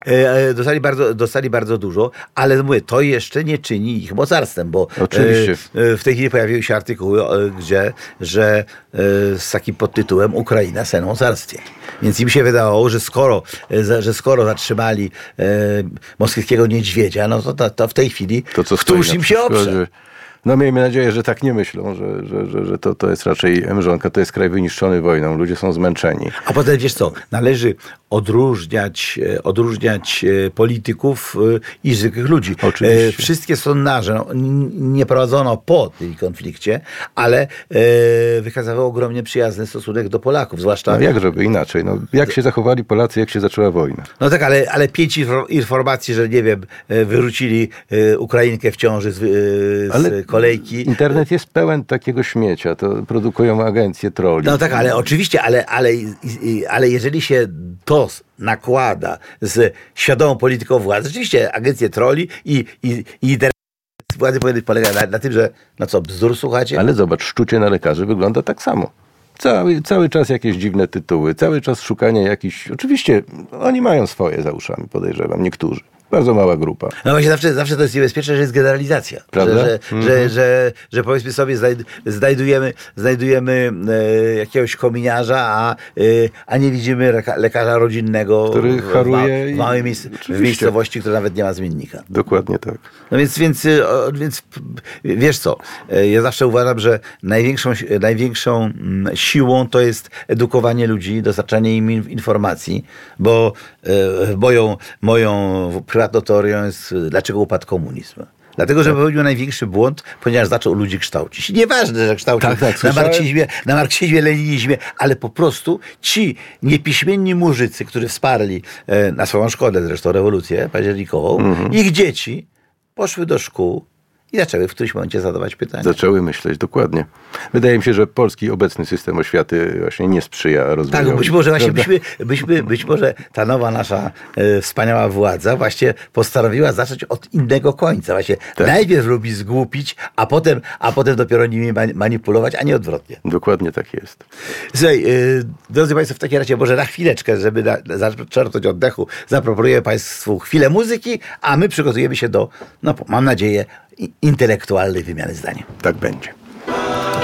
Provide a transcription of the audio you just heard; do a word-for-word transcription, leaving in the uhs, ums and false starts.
Dostali bardzo, dostali bardzo dużo, ale mówię, to jeszcze nie czyni ich mocarstwem, bo oczywiście w tej chwili pojawiły się artykuły, gdzie, że z takim podtytułem Ukraina sen o mocarstwie. Więc im się wydawało, że skoro, że skoro zatrzymali moskiewskiego niedźwiedzia, no to, to, to w tej chwili to, co któż im się oprze. No miejmy nadzieję, że tak nie myślą, że, że, że, że to, to jest raczej mrzonka, to jest kraj wyniszczony wojną, ludzie są zmęczeni. A potem wiesz co, należy odróżniać, odróżniać polityków i zwykłych ludzi. Oczywiście. Wszystkie sondaże no, nie prowadzono po tym konflikcie, ale wykazywały ogromnie przyjazny stosunek do Polaków, zwłaszcza... No jak żeby inaczej, no, jak się zachowali Polacy, jak się zaczęła wojna. No tak, ale, ale pięć informacji, że nie wiem, wyrzucili Ukrainkę w ciąży z, z ale kolejki. Internet jest pełen takiego śmiecia, to produkują agencje trolli. No tak, ale oczywiście, ale, ale, ale jeżeli się to nakłada z świadomą polityką władzy, rzeczywiście agencje trolli i, i, i internet władzy powinny polegać na, na tym, że no co, bzdur słuchacie? Ale zobacz, szczucie na lekarzy wygląda tak samo. Cały, cały czas jakieś dziwne tytuły, cały czas szukanie jakichś... Oczywiście oni mają swoje za uszami, podejrzewam, niektórzy. Bardzo mała grupa. No właśnie zawsze, zawsze to jest niebezpieczne, że jest generalizacja. Prawda? Że, że, mm-hmm. że, że, że powiedzmy sobie znajdujemy, znajdujemy e, jakiegoś kominiarza, a, e, a nie widzimy leka, lekarza rodzinnego, który w, haruje w, w małej miejsc, w miejscowości, która nawet nie ma zmiennika. Dokładnie tak. No więc, więc, więc wiesz co, ja zawsze uważam, że największą, największą siłą to jest edukowanie ludzi, dostarczanie im informacji, bo e, moją, moją prywatną teorią jest, dlaczego upadł komunizm. Dlatego, że popełnił największy błąd, ponieważ zaczął ludzi kształcić. Nieważne, że kształcił tak, tak, na marksizmie, na marksizmie, leninizmie, ale po prostu ci niepiśmienni murzycy, którzy wsparli e, na swoją szkodę zresztą rewolucję październikową, mm-hmm. ich dzieci poszły do szkół i zaczęły w którymś momencie zadawać pytania. Zaczęły myśleć, dokładnie. Wydaje mi się, że polski obecny system oświaty właśnie nie sprzyja rozwojowi. Tak, być może właśnie byśmy, byśmy, być może ta nowa nasza e, wspaniała władza właśnie postanowiła zacząć od innego końca. Właśnie tak. Najpierw lubi zgłupić, a potem, a potem dopiero nimi manipulować, a nie odwrotnie. Dokładnie tak jest. Słuchaj, e, drodzy Państwo, w takim razie może na chwileczkę, żeby na, zaczerpnąć oddechu, zaproponuję Państwu chwilę muzyki, a my przygotujemy się do, no mam nadzieję, intelektualnej wymiany zdań. Tak będzie.